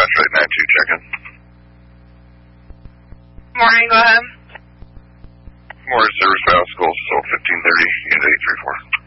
dispatch rate 92, check in. Morning, go ahead. Morning, service battle school, so 1530, unit 834.